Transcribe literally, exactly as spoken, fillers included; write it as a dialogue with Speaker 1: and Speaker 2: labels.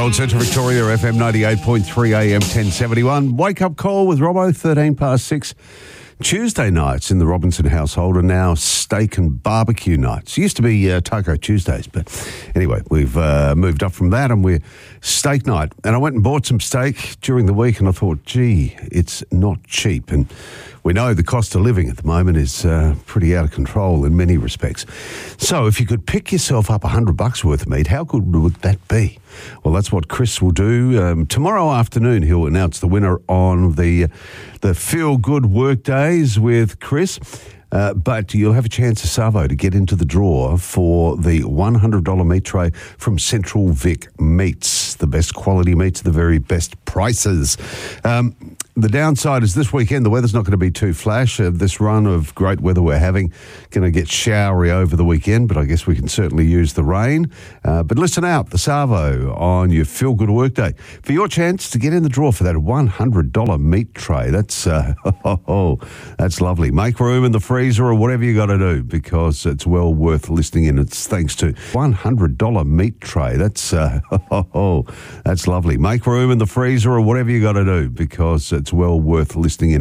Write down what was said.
Speaker 1: Gold Centre Victoria, F M ninety-eight point three, A M ten seventy-one. Wake up call with Robbo, thirteen past six. Tuesday nights in the Robinson household are now steak and barbecue nights. Used to be uh, Taco Tuesdays, but anyway, we've uh, moved up from that and we're steak night. And I went and bought some steak during the week and I thought, gee, it's not cheap. And we know the cost of living at the moment is uh, pretty out of control in many respects. So if you could pick yourself up a hundred bucks worth of meat, how good would that be? Well, that's what Chris will do. Um, tomorrow afternoon, he'll announce the winner on the, the Feel Good Work Days with Chris. Uh, but you'll have a chance at Savo to get into the draw for the one hundred dollars meat tray from Central Vic Meats. The best quality meats, the very best prices. Um, the downside is this weekend, the weather's not going to be too flash. Uh, this run of great weather we're having, going to get showery over the weekend, but I guess we can certainly use the rain. Uh, but listen out, the Savo on your Feel Good Workday for your chance to get in the draw for that one hundred dollars meat tray. That's, uh, oh, oh, that's lovely. Make room in the freezer or whatever you got to do because it's well worth listening in. It's thanks to one hundred dollars meat tray. That's, uh, oh, oh, that's lovely. Make room in the freezer or whatever you got to do because it's well worth listening in.